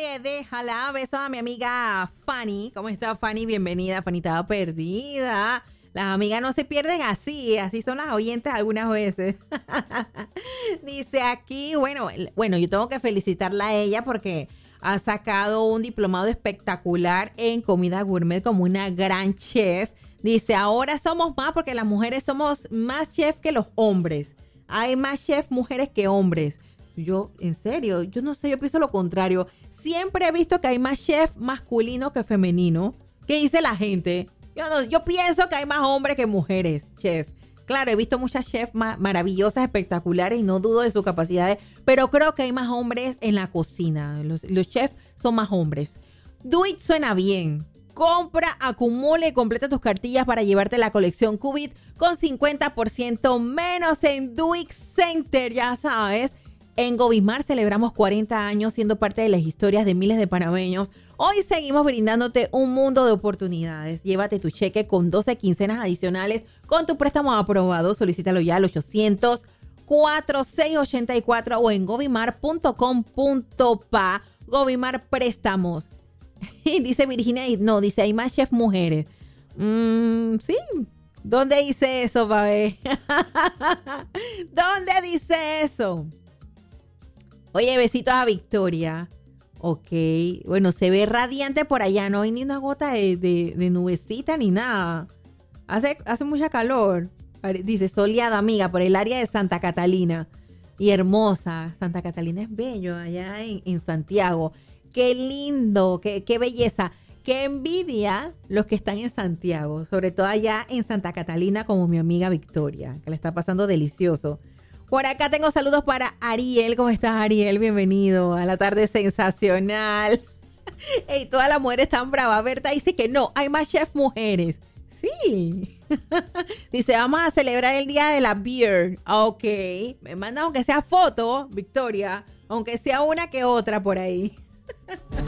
Oye, déjala. Besos a mi amiga Fanny. ¿Cómo está, Fanny? Bienvenida. Fanny estaba perdida. Las amigas no se pierden así son las oyentes algunas veces. Dice aquí, bueno, yo tengo que felicitarla a ella porque ha sacado un diplomado espectacular en comida gourmet como una gran chef. Dice, ahora somos más porque las mujeres somos más chef que los hombres. Hay más chef mujeres que hombres. Yo, en serio, yo no sé, yo pienso lo contrario. Siempre he visto que hay más chef masculino que femenino. ¿Qué dice la gente? Yo pienso que hay más hombres que mujeres, chef. Claro, he visto muchas chefs maravillosas, espectaculares y no dudo de sus capacidades, pero creo que hay más hombres en la cocina. Los chefs son más hombres. Do It suena bien. Compra, acumula y completa tus cartillas para llevarte la colección Cubit con 50% menos en Do It Center, ya sabes. En Govimar celebramos 40 años siendo parte de las historias de miles de panameños. Hoy seguimos brindándote un mundo de oportunidades. Llévate tu cheque con 12 quincenas adicionales con tu préstamo aprobado. Solicítalo ya al 800-4684 o en govimar.com.pa. Govimar Préstamos. Y dice Virginia, no, dice hay más chef mujeres. Sí. ¿Dónde dice eso, babé? ¿Dónde dice eso? Oye, besitos a Victoria. Ok, bueno, se ve radiante por allá, no hay ni una gota de nubecita ni nada. Hace mucha calor. Dice, soleado, amiga, por el área de Santa Catalina. Y hermosa, Santa Catalina es bello, allá en Santiago. Qué lindo, qué belleza. Qué envidia los que están en Santiago, sobre todo allá en Santa Catalina como mi amiga Victoria, que le está pasando delicioso. Por acá tengo saludos para Ariel. ¿Cómo estás, Ariel? Bienvenido a la tarde sensacional. Ey, todas las mujeres están bravas. Berta dice que no, hay más chef mujeres. Sí. Dice, vamos a celebrar el día de la beer. Ok. Me manda aunque sea foto, Victoria. Aunque sea una que otra por ahí.